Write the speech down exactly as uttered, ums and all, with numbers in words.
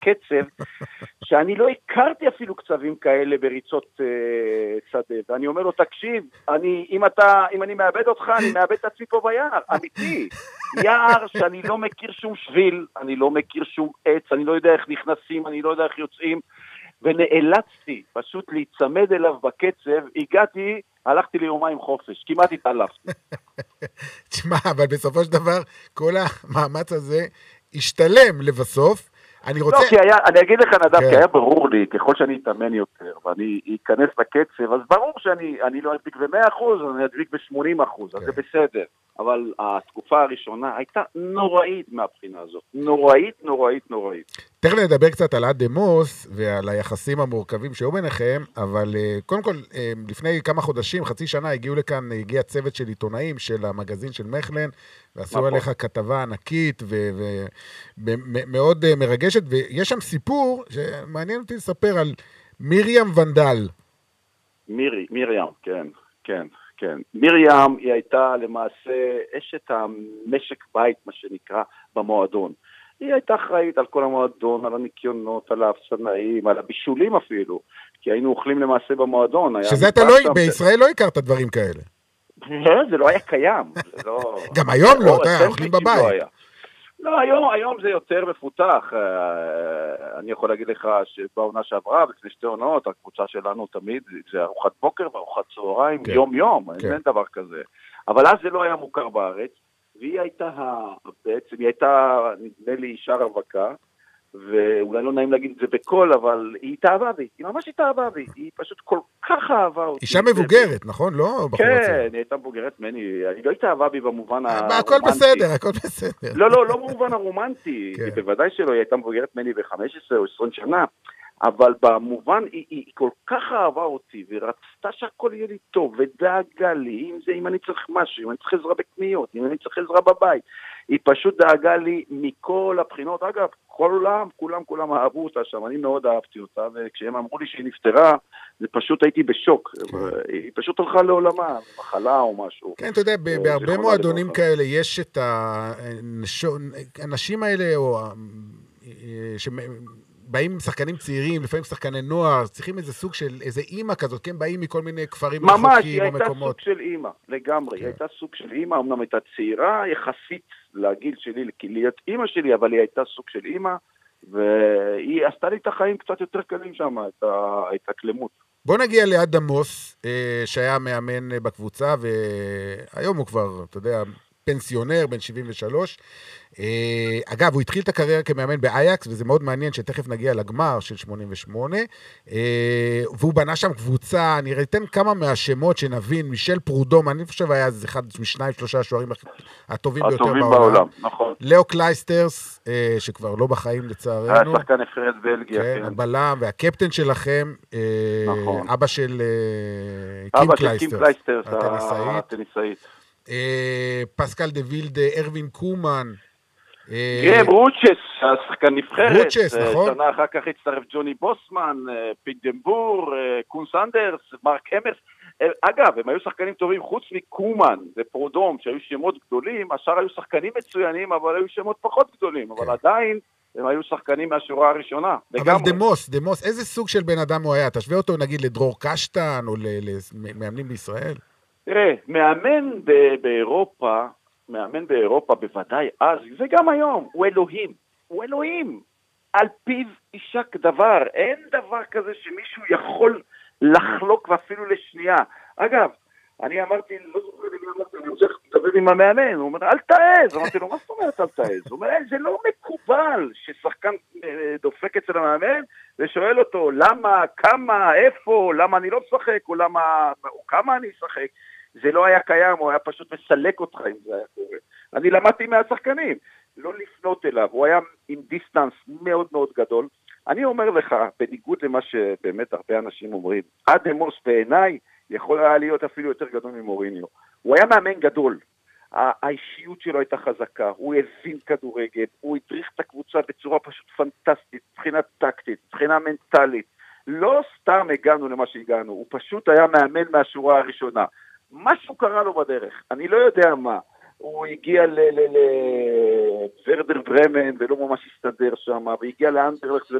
קצב, שאני לא הכרתי אפילו קצבים כאלה בריצות אה, שדה, ואני אומר לו, תקשיב, אני, אם, אתה, אם אני מאבד אותך, אני מאבד את עצמי פה ביער, אמיתי, יער שאני לא מכיר שום שביל, אני לא מכיר שום עץ, אני לא יודע איך נכנסים, אני לא יודע איך יוצאים, ונאלצתי פשוט להיצמד אליו בקצב, הגעתי, הלכתי ליומיים חופש, כמעט התעלפתי. תשמע, אבל בסופו של דבר, כל המאמץ הזה השתלם לבסוף. אני רוצה... לא, כי היה, אני אגיד לך נדב, כן. כי היה ברור לי, ככל שאני אתאמן יותר, ואני אכנס לקצב, אז ברור שאני אני לא אדביק ב-מאה אחוז, אני אדביק ב-שמונים אחוז, כן. אז זה בסדר. אבל התקופה הראשונה הייתה נוראית מהבחינה הזאת. נוראית, נוראית, נוראית. תכף נדבר קצת על אדמוס ועל היחסים המורכבים שהיו ביניכם, אבל קודם כל, לפני כמה חודשים, חצי שנה, הגיעו לכאן, הגיע צוות של עיתונאים של המגזין של מחלן, ועשו עליך כתבה ענקית ומאוד מרגשת, ויש שם סיפור שמעניין אותי לספר על מרים ונדל. מירי, מרים, כן, כן. כן. מרים היא הייתה למעשה אשת המשק בית, מה שנקרא, במועדון. היא הייתה אחראית על כל המועדון, על הניקיונות, על האפסנאים, על הבישולים אפילו, כי היינו אוכלים למעשה במועדון. שזה אתה לא, בישראל לא הכרת דברים כאלה. זה לא היה קיים. גם היום לא, אתה אוכלים בבית. לא, היום, היום זה יותר מפותח. אני יכול להגיד לך שבעונה שעברה, לפני שתי עונות, הקבוצה שלנו תמיד, זה ארוחת בוקר וארוחת צהריים, כן. יום יום, כן. אין דבר כזה. אבל אז זה לא היה מוכר בארץ, והיא הייתה, בעצם היא הייתה, נדמה לי, אישה רווקה, ואולי לא נעים להגיד את זה בקול, אבל היא התאהבה בי, היא ממש התאהבה בי, היא פשוט כל כך אהבה אותי. אישה מבוגרת, נכון? לא בחורה צעירה. כן, היא הייתה מבוגרת ממני, אני לא התאהבה בי במובן הרומנטי. הכל בסדר, הכל בסדר. לא, לא, לא במובן הרומנטי, בוודאי שלא, היא הייתה מבוגרת ממני ב-חמש עשרה או עשרים שנה, אבל במובן, היא, היא כל כך אהבה אותי, ורצתה שהכל יהיה לי טוב, ודאגה לי, אם זה, אם אני צריך משהו, אם אני צריך עזרה בקניות, אם אני צריך עזרה בבית, היא פשוט דאגה לי מכל הבחינות. אגב, כולם, כולם, כולם אהבו אותה שם, אני מאוד אהבתי אותה, וכשהם אמרו לי שהיא נפטרה, זה פשוט הייתי בשוק, היא פשוט הלכה לעולמה, מחלה או משהו. כן, אתה יודע, בהרבה מועדונים כאלה, יש את האנשים האלה, או באים שחקנים צעירים, לפעמים שחקני נוער, צריכים איזה סוג של, איזה אימא כזאת, כן, באים מכל מיני כפרים רחוקים או מקומות. ממש, היא הייתה סוג של אימא, לגמרי, היא הייתה סוג של אימא, אמנם הייתה צעירה, יחסית לגיל שלי, להיות אימא שלי, אבל היא הייתה סוג של אימא, והיא עשתה לי את החיים קצת יותר קלים שם, את הקלמות. בוא נגיע ליד עמוס, שהיה מאמן בקבוצה, והיום הוא כבר, אתה יודע, פנסיונר, בן שבעים ושלוש. אגב, הוא התחיל את הקריירה כמאמן באייקס, וזה מאוד מעניין שתכף נגיע לגמר של שמונים ושמונה, והוא בנה שם קבוצה, אני אתן כמה מהשמות שנבין, מישל פרודום, אני חושב היה זה אחד משניים, שלושה השוערים הטובים ביותר בעולם. הטובים בעולם, נכון. לאו קלייסטרס, שכבר לא בחיים לצערנו. היה שחקן נבחרת בלגיה, כן. הבלם, והקפטן שלכם, נכון. אבא של קים קלייסטרס, הטניסאית. פסקל דה וילדה, ארווין קומן, גרם רוצ'ס, השחקן נבחרת, רוצ'ס, נכון? שנה אחר כך הצטרף ג'וני בוסמן, פיט דמבור, קון סנדרס, מרק המרס. אגב, הם היו שחקנים טובים חוץ מקומן ופרודום, שהיו שמות גדולים, השאר היו שחקנים מצוינים, אבל היו שמות פחות גדולים, אבל עדיין הם היו שחקנים מהשורה הראשונה. אבל דמוס, דמוס, איזה סוג של בן אדם הוא היה? תשווה אותו נגיד לדרור קשטן או למאמנים בישראל? תראה, מאמן באירופה, מאמן באירופה בוודאי אז, וגם היום, הוא אלוהים, הוא אלוהים. על פיו יישק דבר, אין דבר כזה שמישהו יכול לחלוק ואפילו לשנייה. אגב, אני אמרתי, לא זוכר לי מי אמרתי, אני רוצה לדבר עם המאמן, הוא אומר, אל תעז, אמרתי לו, מה זאת אומרת אל תעז? הוא אומר, זה לא מקובל ששחקן דופק אצל המאמן, ושואל אותו, למה, כמה, איפה, למה אני לא משחק, או למה, או כמה אני אשחק. זה לא היה קיים, הוא היה פשוט מסלק אותך אם זה היה קורה. אני למדתי מהשחקנים, לא לפנות אליו, הוא היה עם דיסטנס מאוד מאוד גדול. אני אומר לך, בניגוד למה שבאמת הרבה אנשים אומרים, אדמוס בעיניי יכול היה להיות אפילו יותר גדול ממוריניו. הוא היה מאמן גדול, האישיות שלו הייתה חזקה, הוא הבין כדורגל, הוא הדריך את הקבוצה בצורה פשוט פנטסטית, מבחינה טקטית, מבחינה מנטלית. לא סתם הגענו למה שהגענו, הוא פשוט היה מאמן מהשורה הראשונה. משהו קרה לו בדרך, אני לא יודע מה, הוא הגיע לוורדר ברמן ולא ממש הסתדר שם, והגיע לאנדרלכט ולא